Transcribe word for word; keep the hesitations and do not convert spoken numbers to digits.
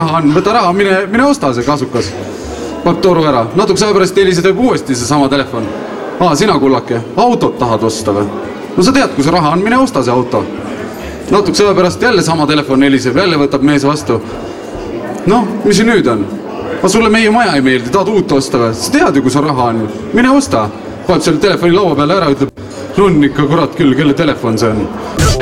raha on, võta raha, mine, mine osta see kasukas. Paneb toru ära. Natuke aja pärast helised teeb uuesti see sama telefon. Aa, sina kullake, autot tahad osta või? No sa tead, kui see raha on, mine osta see auto. Natuke aja pärast jälle sama telefon heliseb, jälle võtab mees vastu. Noh, mis see nüüd on? Ma sulle meie maja ei meeldi, tahad uut osta või? Sa tead ju, kui see raha on. Mine osta. Paneb selle telefoni laua peale ära, ütleb, on ikka kurat küll, kelle telefon see on.